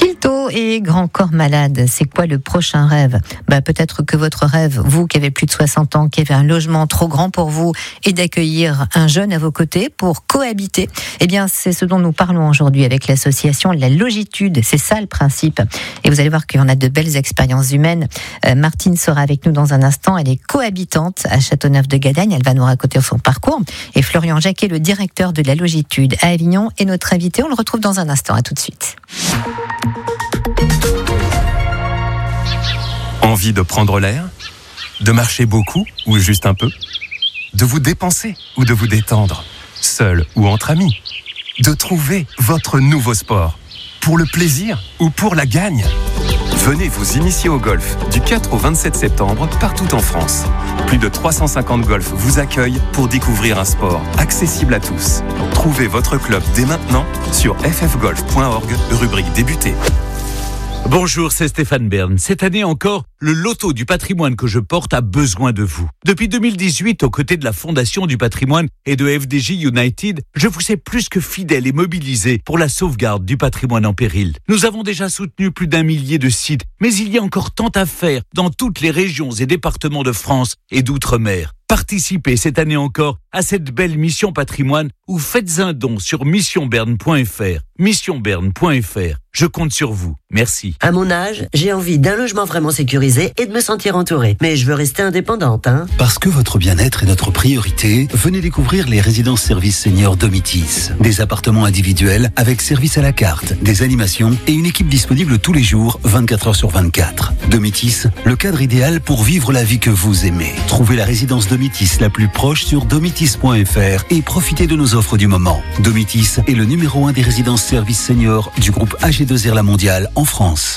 Kilto et Grand Corps Malade, c'est quoi le prochain rêve ? Peut-être que votre rêve, vous qui avez plus de 60 ans, qui avez un logement trop grand pour vous, est d'accueillir un jeune à vos côtés pour cohabiter. Eh bien, c'est ce dont nous parlons aujourd'hui avec l'association La Logitude. C'est ça le principe. Et vous allez voir qu'il y en a de belles expériences humaines. Martine sera avec nous dans un instant. Elle est cohabitante à Châteauneuf-de-Gadagne. Elle va nous raconter son parcours. Et Florian Jacquet, le directeur de La Logitude à Avignon, est notre invité. On le retrouve dans un instant. À tout de suite. Envie de prendre l'air ? De marcher beaucoup ou juste un peu ? De vous dépenser ou de vous détendre ? Seul ou entre amis ? De trouver votre nouveau sport ? Pour le plaisir ou pour la gagne ? Venez vous initier au golf du 4 au 27 septembre partout en France. Plus de 350 golfs vous accueillent pour découvrir un sport accessible à tous. Trouvez votre club dès maintenant sur ffgolf.org, rubrique débuter. Bonjour, c'est Stéphane Bern. Cette année encore, le loto du patrimoine que je porte a besoin de vous. Depuis 2018, aux côtés de la Fondation du patrimoine et de FDJ United, je vous sais plus que fidèle et mobilisé pour la sauvegarde du patrimoine en péril. Nous avons déjà soutenu plus d'1 millier de sites, mais il y a encore tant à faire dans toutes les régions et départements de France et d'outre-mer. Participez cette année encore à cette belle mission patrimoine ou faites un don sur missionberne.fr. Missionberne.fr. Je compte sur vous. Merci. À mon âge, j'ai envie d'un logement vraiment sécurisé et de me sentir entourée. Mais je veux rester indépendante, Parce que votre bien-être est notre priorité, venez découvrir les résidences services seniors Domitis. Des appartements individuels avec service à la carte, des animations et une équipe disponible tous les jours, 24 heures sur 24. Domitis, le cadre idéal pour vivre la vie que vous aimez. Trouvez la résidence Domitis la plus proche sur domitis.fr et profitez de nos offres du moment. Domitis est le numéro 1 des résidences services seniors du groupe AG2R La Mondiale en France.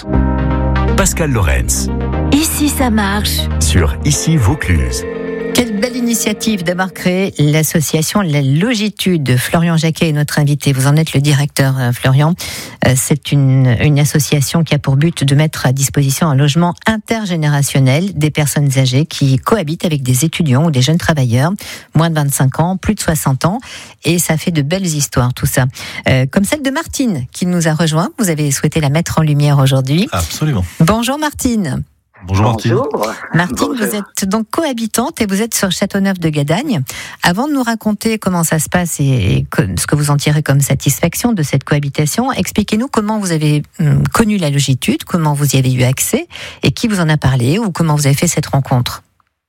Pascal Lorenz. Ici ça marche. Sur Ici Vaucluse. Quelle belle initiative d'avoir créé l'association La Logitude. Florian Jacquet est notre invité. Vous en êtes le directeur, Florian. C'est une association qui a pour but de mettre à disposition un logement intergénérationnel des personnes âgées qui cohabitent avec des étudiants ou des jeunes travailleurs, moins de 25 ans, plus de 60 ans. Et ça fait de belles histoires, tout ça. Comme celle de Martine, qui nous a rejoint. Vous avez souhaité la mettre en lumière aujourd'hui. Absolument. Bonjour Martine. Bonjour Martine. Martine, vous êtes donc cohabitante et vous êtes sur Châteauneuf-de-Gadagne. Avant de nous raconter comment ça se passe et ce que vous en tirez comme satisfaction de cette cohabitation, expliquez-nous comment vous avez connu La Logitude, comment vous y avez eu accès et qui vous en a parlé ou comment vous avez fait cette rencontre.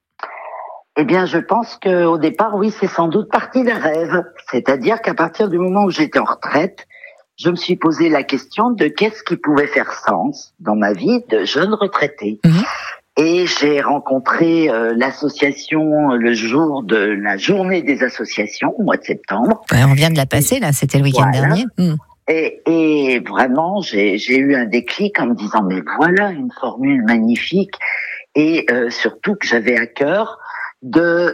Eh bien, je pense qu'au départ, oui, c'est sans doute parti d'un rêve. C'est-à-dire qu'à partir du moment où j'étais en retraite, je me suis posé la question de qu'est-ce qui pouvait faire sens dans ma vie de jeune retraité. Et j'ai rencontré l'association le jour de la journée des associations, au mois de septembre. Ouais, on vient de la passer, là, c'était le week-end dernier. Et vraiment, j'ai eu un déclic en me disant, mais voilà une formule magnifique. Et surtout que j'avais à cœur de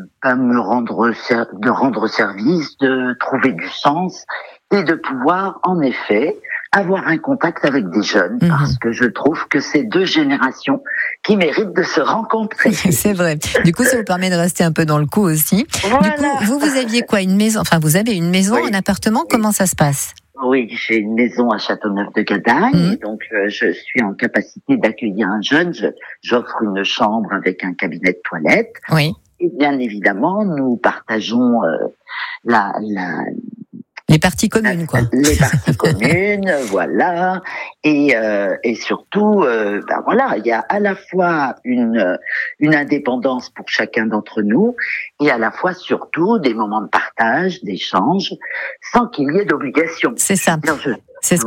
rendre service, de trouver du sens et de pouvoir, en effet, avoir un contact avec des jeunes, parce que je trouve que c'est deux générations qui méritent de se rencontrer. C'est vrai. Du coup, ça vous permet de rester un peu dans le coup aussi. Voilà. Du coup, vous aviez quoi, une maison ? Enfin, vous avez une maison, un appartement, comment ça se passe ? Oui, j'ai une maison à Châteauneuf-de-Gadagne, donc je suis en capacité d'accueillir un jeune. J'offre une chambre avec un cabinet de toilette. Oui. Et bien évidemment, nous partageons les parties communes, quoi. Les parties communes, voilà. Et surtout, voilà, il y a à la fois une indépendance pour chacun d'entre nous, et à la fois surtout des moments de partage, d'échange, sans qu'il y ait d'obligation. C'est ça. C'est ce